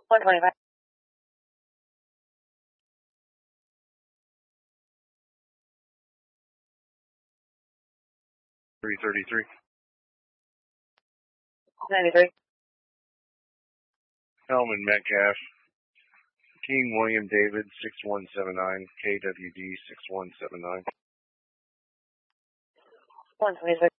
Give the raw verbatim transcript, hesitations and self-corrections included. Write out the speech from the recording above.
one twenty-five. three thirty-three. ninety-three. Hellman Metcalf. King William David six one seven nine. K W D six one seven nine. one twenty-six.